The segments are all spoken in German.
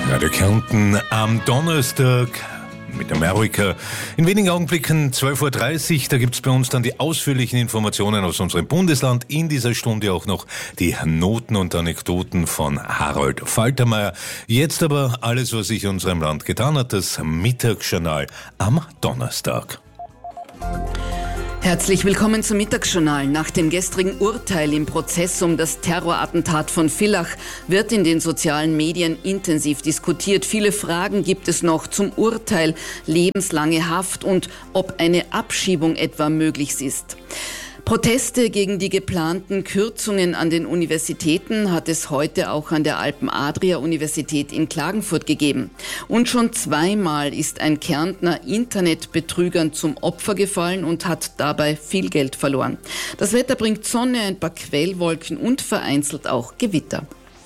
Radio Kärnten am Donnerstag mit Amerika. In wenigen Augenblicken 12.30 Uhr, da gibt's bei uns dann die ausführlichen Informationen aus unserem Bundesland. In dieser Stunde auch noch die Noten und Anekdoten von Harald Faltermeier. Jetzt aber alles, was sich in unserem Land getan hat, das Mittagsjournal am Donnerstag. Herzlich willkommen zum Mittagsjournal. Nach dem gestrigen Urteil im Prozess um das Terrorattentat von Villach wird in den sozialen Medien intensiv diskutiert. Viele Fragen gibt es noch zum Urteil, lebenslange Haft und ob eine Abschiebung etwa möglich ist. Proteste gegen die geplanten Kürzungen an den Universitäten hat es heute auch an der Alpen-Adria-Universität in Klagenfurt gegeben. Und schon zweimal ist ein Kärntner Internetbetrügern zum Opfer gefallen und hat dabei viel Geld verloren. Das Wetter bringt Sonne, ein paar Quellwolken und vereinzelt auch Gewitter.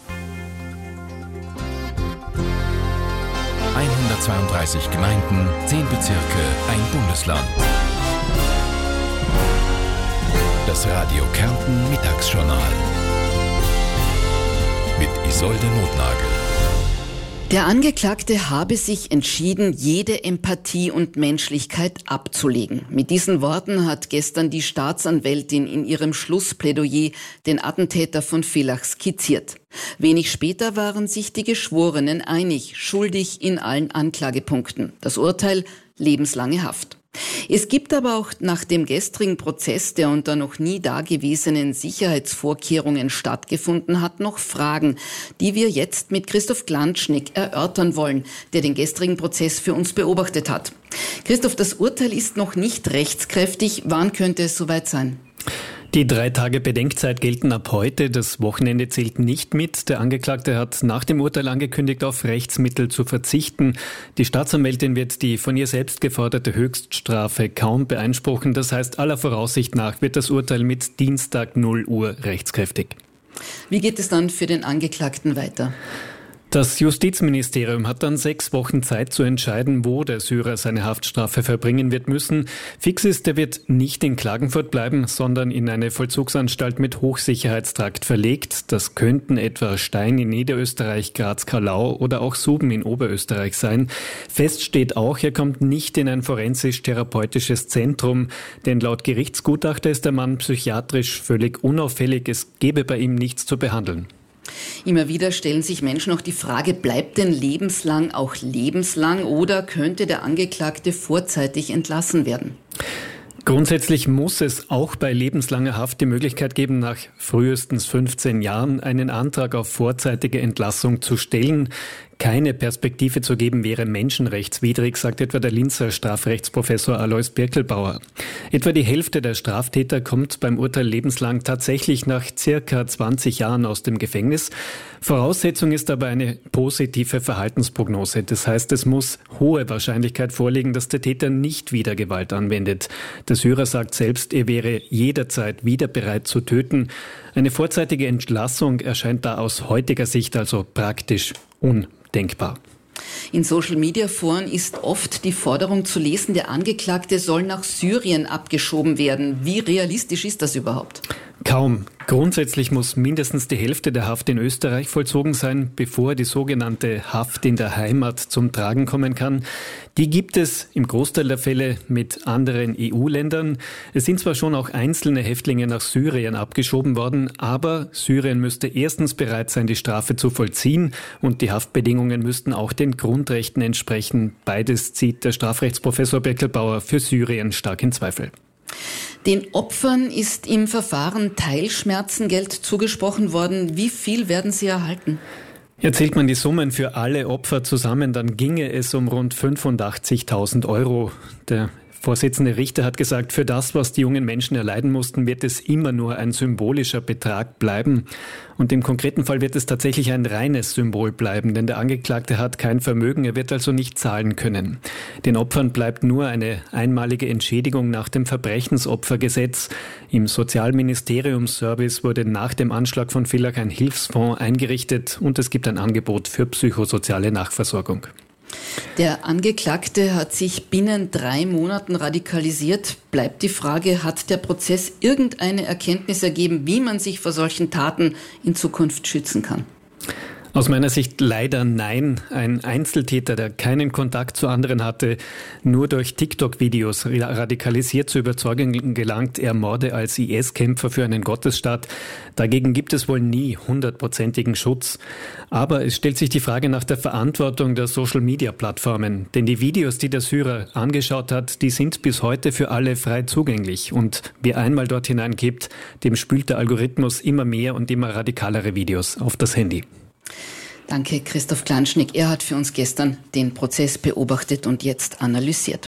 132 Gemeinden, 10 Bezirke, ein Bundesland. Das Radio Kärnten Mittagsjournal mit Isolde Notnagel. Der Angeklagte habe sich entschieden, jede Empathie und Menschlichkeit abzulegen. Mit diesen Worten hat gestern die Staatsanwältin in ihrem Schlussplädoyer den Attentäter von Villach skizziert. Wenig später waren sich die Geschworenen einig, schuldig in allen Anklagepunkten. Das Urteil: lebenslange Haft. Es gibt aber auch nach dem gestrigen Prozess, der unter noch nie dagewesenen Sicherheitsvorkehrungen stattgefunden hat, noch Fragen, die wir jetzt mit Christoph Glanschnick erörtern wollen, der den gestrigen Prozess für uns beobachtet hat. Christoph, das Urteil ist noch nicht rechtskräftig. Wann könnte es soweit sein? Die 3 Tage Bedenkzeit gelten ab heute. Das Wochenende zählt nicht mit. Der Angeklagte hat nach dem Urteil angekündigt, auf Rechtsmittel zu verzichten. Die Staatsanwältin wird die von ihr selbst geforderte Höchststrafe kaum beanspruchen. Das heißt, aller Voraussicht nach wird das Urteil mit Dienstag 0 Uhr rechtskräftig. Wie geht es dann für den Angeklagten weiter? Das Justizministerium hat dann 6 Wochen Zeit zu entscheiden, wo der Syrer seine Haftstrafe verbringen wird müssen. Fix ist, er wird nicht in Klagenfurt bleiben, sondern in eine Vollzugsanstalt mit Hochsicherheitstrakt verlegt. Das könnten etwa Stein in Niederösterreich, Graz-Kallau oder auch Suben in Oberösterreich sein. Fest steht auch, er kommt nicht in ein forensisch-therapeutisches Zentrum, denn laut Gerichtsgutachter ist der Mann psychiatrisch völlig unauffällig. Es gebe bei ihm nichts zu behandeln. Immer wieder stellen sich Menschen noch die Frage, bleibt denn lebenslang auch lebenslang oder könnte der Angeklagte vorzeitig entlassen werden? Grundsätzlich muss es auch bei lebenslanger Haft die Möglichkeit geben, nach frühestens 15 Jahren einen Antrag auf vorzeitige Entlassung zu stellen. Keine Perspektive zu geben wäre menschenrechtswidrig, sagt etwa der Linzer Strafrechtsprofessor Alois Birkelbauer. Etwa die Hälfte der Straftäter kommt beim Urteil lebenslang tatsächlich nach circa 20 Jahren aus dem Gefängnis. Voraussetzung ist aber eine positive Verhaltensprognose. Das heißt, es muss hohe Wahrscheinlichkeit vorliegen, dass der Täter nicht wieder Gewalt anwendet. Der Syrer sagt selbst, er wäre jederzeit wieder bereit zu töten. Eine vorzeitige Entlassung erscheint da aus heutiger Sicht also praktisch undenkbar. In Social-Media-Foren ist oft die Forderung zu lesen, der Angeklagte soll nach Syrien abgeschoben werden. Wie realistisch ist das überhaupt? Kaum. Grundsätzlich muss mindestens die Hälfte der Haft in Österreich vollzogen sein, bevor die sogenannte Haft in der Heimat zum Tragen kommen kann. Die gibt es im Großteil der Fälle mit anderen EU-Ländern. Es sind zwar schon auch einzelne Häftlinge nach Syrien abgeschoben worden, aber Syrien müsste erstens bereit sein, die Strafe zu vollziehen und die Haftbedingungen müssten auch den Grundrechten entsprechen. Beides zieht der Strafrechtsprofessor Birkelbauer für Syrien stark in Zweifel. Den Opfern ist im Verfahren Teilschmerzengeld zugesprochen worden. Wie viel werden sie erhalten? Erzählt man die Summen für alle Opfer zusammen, dann ginge es um rund 85.000 Euro. Der Vorsitzende Richter hat gesagt, für das, was die jungen Menschen erleiden mussten, wird es immer nur ein symbolischer Betrag bleiben. Und im konkreten Fall wird es tatsächlich ein reines Symbol bleiben, denn der Angeklagte hat kein Vermögen, er wird also nicht zahlen können. Den Opfern bleibt nur eine einmalige Entschädigung nach dem Verbrechensopfergesetz. Im Sozialministeriumsservice wurde nach dem Anschlag von Villach ein Hilfsfonds eingerichtet und es gibt ein Angebot für psychosoziale Nachversorgung. Der Angeklagte hat sich binnen 3 Monaten radikalisiert. Bleibt die Frage, hat der Prozess irgendeine Erkenntnis ergeben, wie man sich vor solchen Taten in Zukunft schützen kann? Aus meiner Sicht leider nein. Ein Einzeltäter, der keinen Kontakt zu anderen hatte, nur durch TikTok-Videos radikalisiert zur Überzeugung gelangt, er morde als IS-Kämpfer für einen Gottesstaat. Dagegen gibt es wohl nie 100%igen Schutz. Aber es stellt sich die Frage nach der Verantwortung der Social-Media-Plattformen. Denn die Videos, die der Syrer angeschaut hat, die sind bis heute für alle frei zugänglich. Und wer einmal dort hineingibt, dem spült der Algorithmus immer mehr und immer radikalere Videos auf das Handy. Danke, Christoph Klanschnick. Er hat für uns gestern den Prozess beobachtet und jetzt analysiert.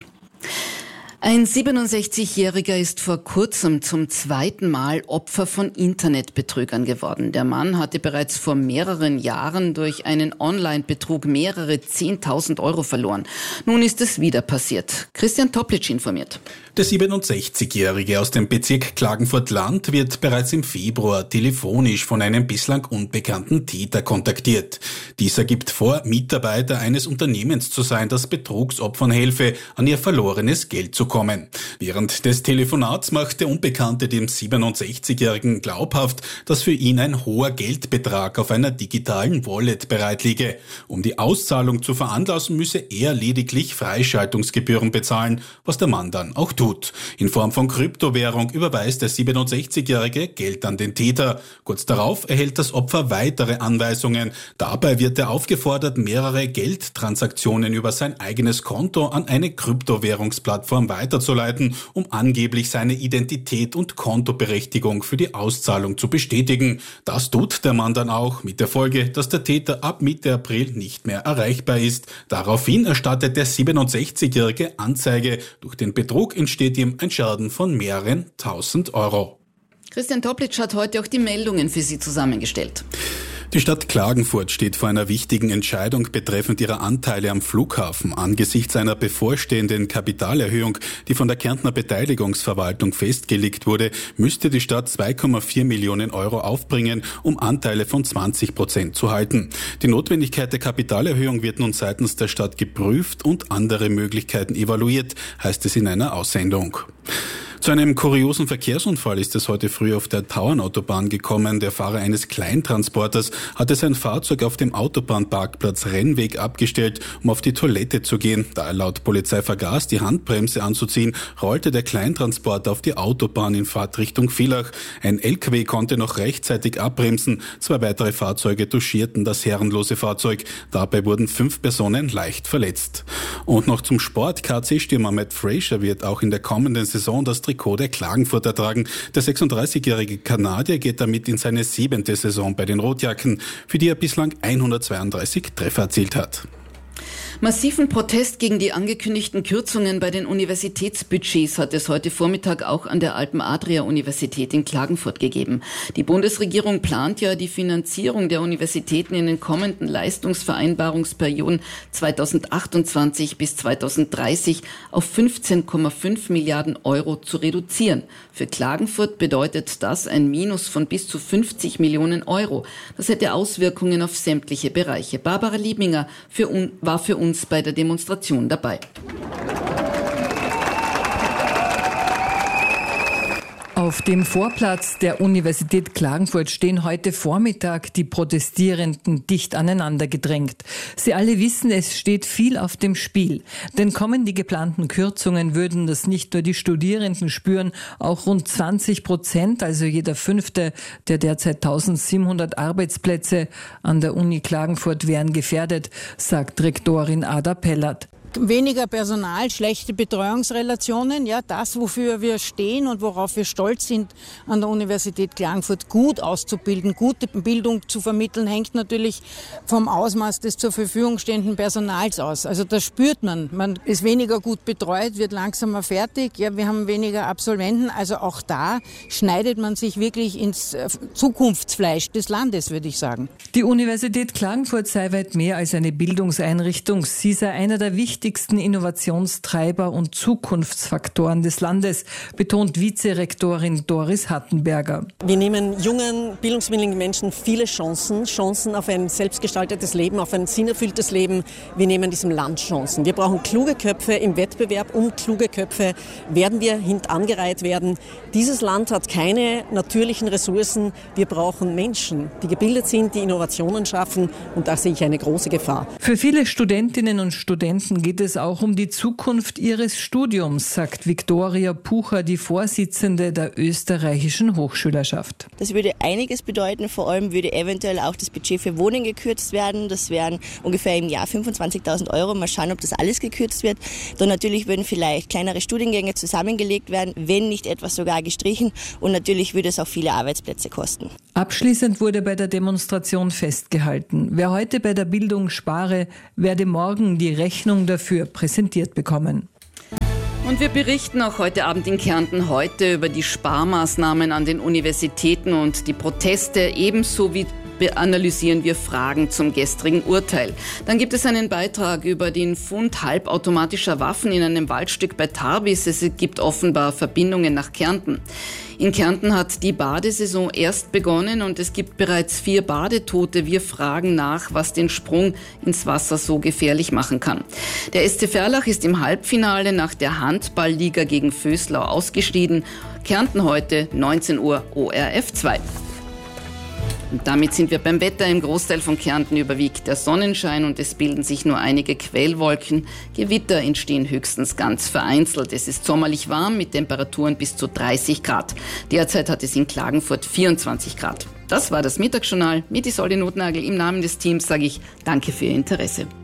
Ein 67-Jähriger ist vor kurzem zum zweiten Mal Opfer von Internetbetrügern geworden. Der Mann hatte bereits vor mehreren Jahren durch einen Online-Betrug mehrere 10.000 Euro verloren. Nun ist es wieder passiert. Christian Toplitsch informiert. Der 67-Jährige aus dem Bezirk Klagenfurt-Land wird bereits im Februar telefonisch von einem bislang unbekannten Täter kontaktiert. Dieser gibt vor, Mitarbeiter eines Unternehmens zu sein, das Betrugsopfern helfe, an ihr verlorenes Geld zu kommen. Während des Telefonats macht der Unbekannte dem 67-Jährigen glaubhaft, dass für ihn ein hoher Geldbetrag auf einer digitalen Wallet bereit liege. Um die Auszahlung zu veranlassen, müsse er lediglich Freischaltungsgebühren bezahlen, was der Mann dann auch tut. In Form von Kryptowährung überweist der 67-Jährige Geld an den Täter. Kurz darauf erhält das Opfer weitere Anweisungen. Dabei wird er aufgefordert, mehrere Geldtransaktionen über sein eigenes Konto an eine Kryptowährungsplattform weiterzuleiten, um angeblich seine Identität und Kontoberechtigung für die Auszahlung zu bestätigen. Das tut der Mann dann auch, mit der Folge, dass der Täter ab Mitte April nicht mehr erreichbar ist. Daraufhin erstattet der 67-Jährige Anzeige. Durch den Betrug entsteht ihm ein Schaden von mehreren 1.000 Euro. Christian Toplitsch hat heute auch die Meldungen für Sie zusammengestellt. Die Stadt Klagenfurt steht vor einer wichtigen Entscheidung betreffend ihrer Anteile am Flughafen. Angesichts einer bevorstehenden Kapitalerhöhung, die von der Kärntner Beteiligungsverwaltung festgelegt wurde, müsste die Stadt 2,4 Millionen Euro aufbringen, um Anteile von 20% zu halten. Die Notwendigkeit der Kapitalerhöhung wird nun seitens der Stadt geprüft und andere Möglichkeiten evaluiert, heißt es in einer Aussendung. Zu einem kuriosen Verkehrsunfall ist es heute früh auf der Tauernautobahn gekommen. Der Fahrer eines Kleintransporters hatte sein Fahrzeug auf dem Autobahnparkplatz Rennweg abgestellt, um auf die Toilette zu gehen. Da er laut Polizei vergaß, die Handbremse anzuziehen, rollte der Kleintransporter auf die Autobahn in Fahrtrichtung Villach. Ein LKW konnte noch rechtzeitig abbremsen. 2 weitere Fahrzeuge touchierten das herrenlose Fahrzeug. Dabei wurden 5 Personen leicht verletzt. Und noch zum Sport. KC-Stürmer Matt Fraser wird auch in der kommenden Saison das Trikot der Klagenfurter tragen. Der 36-jährige Kanadier geht damit in seine 7. Saison bei den Rotjacken, für die er bislang 132 Treffer erzielt hat. Massiven Protest gegen die angekündigten Kürzungen bei den Universitätsbudgets hat es heute Vormittag auch an der Alpen-Adria-Universität in Klagenfurt gegeben. Die Bundesregierung plant ja die Finanzierung der Universitäten in den kommenden Leistungsvereinbarungsperioden 2028 bis 2030 auf 15,5 Milliarden Euro zu reduzieren. Für Klagenfurt bedeutet das ein Minus von bis zu 50 Millionen Euro. Das hätte Auswirkungen auf sämtliche Bereiche. Barbara Liebinger war für uns bei der Demonstration dabei. Auf dem Vorplatz der Universität Klagenfurt stehen heute Vormittag die Protestierenden dicht aneinander gedrängt. Sie alle wissen, es steht viel auf dem Spiel. Denn kommen die geplanten Kürzungen, würden das nicht nur die Studierenden spüren, auch rund 20%, also jeder 5. der derzeit 1700 Arbeitsplätze an der Uni Klagenfurt wären gefährdet, sagt Rektorin Ada Pellert. Weniger Personal, schlechte Betreuungsrelationen, ja, das, wofür wir stehen und worauf wir stolz sind, an der Universität Klagenfurt gut auszubilden, gute Bildung zu vermitteln, hängt natürlich vom Ausmaß des zur Verfügung stehenden Personals aus. Also das spürt man. Man ist weniger gut betreut, wird langsamer fertig, ja, wir haben weniger Absolventen. Also auch da schneidet man sich wirklich ins Zukunftsfleisch des Landes, würde ich sagen. Die Universität Klagenfurt sei weit mehr als eine Bildungseinrichtung. Sie sei einer der wichtigsten wichtigsten Innovationstreiber und Zukunftsfaktoren des Landes, betont Vizerektorin Doris Hattenberger. Wir nehmen jungen, bildungswilligen Menschen viele Chancen auf ein selbstgestaltetes Leben, auf ein sinnerfülltes Leben. Wir nehmen diesem Land Chancen. Wir brauchen kluge Köpfe im Wettbewerb. Um kluge Köpfe werden wir hintangereiht werden. Dieses Land hat keine natürlichen Ressourcen. Wir brauchen Menschen, die gebildet sind, die Innovationen schaffen. Und da sehe ich eine große Gefahr. Für viele Studentinnen und Studenten geht es auch um die Zukunft ihres Studiums, sagt Viktoria Pucher, die Vorsitzende der österreichischen Hochschülerschaft. Das würde einiges bedeuten. Vor allem würde eventuell auch das Budget für Wohnen gekürzt werden. Das wären ungefähr im Jahr 25.000 Euro. Mal schauen, ob das alles gekürzt wird. Dann natürlich würden vielleicht kleinere Studiengänge zusammengelegt werden, wenn nicht etwas sogar gestrichen. Und natürlich würde es auch viele Arbeitsplätze kosten. Abschließend wurde bei der Demonstration festgehalten, wer heute bei der Bildung spare, werde morgen die Rechnung dafür präsentiert bekommen. Und wir berichten auch heute Abend in Kärnten über die Sparmaßnahmen an den Universitäten und die Proteste, ebenso wie analysieren wir Fragen zum gestrigen Urteil. Dann gibt es einen Beitrag über den Fund halbautomatischer Waffen in einem Waldstück bei Tarbis. Es gibt offenbar Verbindungen nach Kärnten. In Kärnten hat die Badesaison erst begonnen und es gibt bereits 4 Badetote. Wir fragen nach, was den Sprung ins Wasser so gefährlich machen kann. Der SC Verlach ist im Halbfinale nach der Handballliga gegen Vöslau ausgeschieden. Kärnten heute 19 Uhr ORF 2. Und damit sind wir beim Wetter. Im Großteil von Kärnten überwiegt der Sonnenschein und es bilden sich nur einige Quellwolken. Gewitter entstehen höchstens ganz vereinzelt. Es ist sommerlich warm mit Temperaturen bis zu 30 Grad. Derzeit hat es in Klagenfurt 24 Grad. Das war das Mittagsjournal mit Isolde Notnagel. Im Namen des Teams sage ich Danke für Ihr Interesse.